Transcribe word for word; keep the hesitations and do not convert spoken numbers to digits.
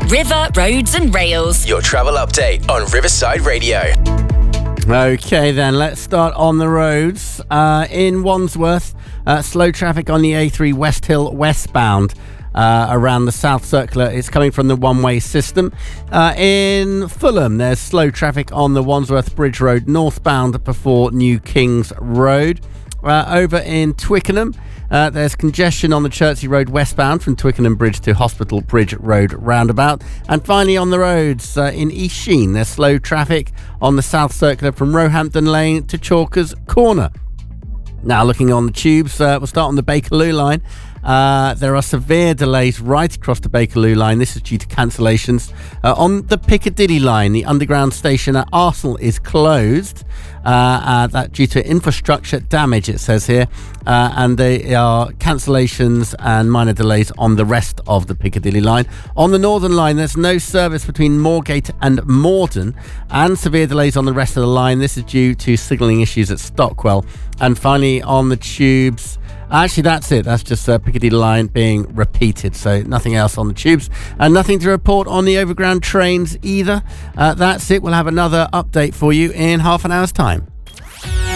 River, Roads and Rails. Your travel update on Riverside Radio. Okay, then let's start on the roads. Uh, in Wandsworth, uh, slow traffic on the A three West Hill westbound. Uh, around the South Circular. It's coming from the one-way system. Uh, in Fulham, there's slow traffic on the Wandsworth Bridge Road northbound before New Kings Road. Uh, over in Twickenham, uh, there's congestion on the Chertsey Road westbound from Twickenham Bridge to Hospital Bridge Road roundabout. And finally on the roads, uh, in East Sheen, there's slow traffic on the South Circular from Roehampton Lane to Chalkers Corner. Now looking on the tubes, uh, we'll start on the Bakerloo line. Uh, there are severe delays right across the Bakerloo line. This is due to cancellations. Uh, on the Piccadilly line, the underground station at Arsenal is closed. Uh, uh, that due to infrastructure damage, it says here. Uh, and there are cancellations and minor delays on the rest of the Piccadilly line. On the Northern line, there's no service between Moorgate and Morden, and severe delays on the rest of the line. This is due to signalling issues at Stockwell. And finally, on the tubes, actually, that's it. That's just uh, Piccadilly line being repeated. So nothing else on the tubes and nothing to report on the overground trains either. Uh, that's it. We'll have another update for you in half an hour's time.